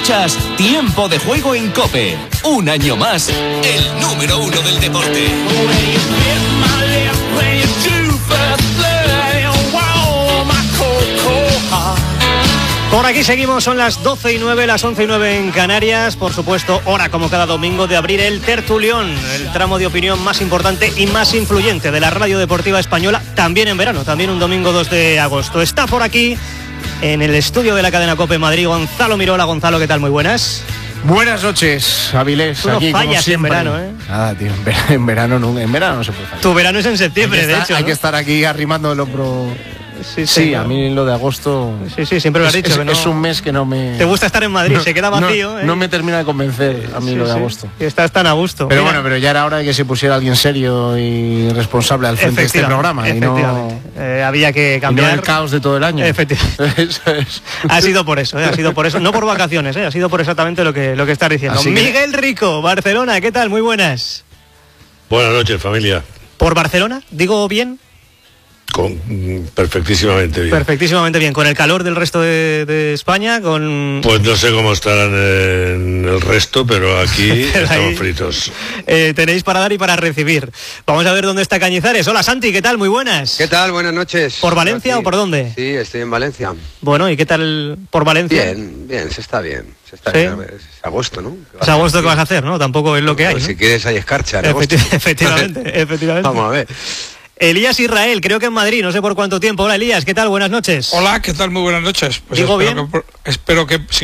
Escuchas Tiempo de Juego en COPE. Un año más, el número uno del deporte. Por aquí seguimos, son las 12:09, las 11:09 en Canarias. Por supuesto, hora como cada domingo de abrir el tertulión, el tramo de opinión más importante y más influyente de la radio deportiva española, también en verano, también un domingo 2 de agosto. Está por aquí, en el estudio de la cadena COPE Madrid, Gonzalo Mirola. Gonzalo, ¿qué tal? Muy buenas. Buenas noches, Avilés. Tú no aquí, fallas en verano, Nada, tío, en verano no se puede fallar. Tu verano es en septiembre, de hecho, Hay ¿no? que estar aquí arrimando el hombro. Sí, a mí lo de agosto. Sí, siempre lo has dicho. Que no... Es un mes que no me. Te gusta estar en Madrid, se queda vacío. No me termina de convencer a mí lo de agosto. Estás tan a gusto. Pero bueno, pero ya era hora de que se pusiera alguien serio y responsable al frente de este programa. Efectivamente. Había que cambiar. Y no el caos de todo el año. Efectivamente. Eso es. Ha sido por eso, ha sido por eso. No por vacaciones, ha sido por exactamente lo que estás diciendo. Miguel Rico, Barcelona, ¿qué tal? Muy buenas. Buenas noches, familia. ¿Por Barcelona? ¿Digo bien? Perfectísimamente bien. Perfectísimamente bien. ¿Con el calor del resto de España? Pues no sé cómo estarán en el resto, pero aquí estamos fritos. Tenéis para dar y para recibir. Vamos a ver dónde está Cañizares. Hola, Santi, ¿qué tal? Muy buenas. ¿Qué tal? Buenas noches. ¿Por Valencia o por dónde? Sí, estoy en Valencia. Bueno, ¿y qué tal por Valencia? Bien, se está bien. ¿Sí? Bien. Es agosto, ¿no? Es agosto que vas a hacer, ¿no? Tampoco es lo que hay, ¿no? Si quieres hay escarcha. Efectivamente. Vamos a ver. Elías Israel, creo que en Madrid, no sé por cuánto tiempo. Hola, Elías, ¿qué tal? Buenas noches. Hola, ¿qué tal? Muy buenas noches. Pues ¿Digo bien? Espero que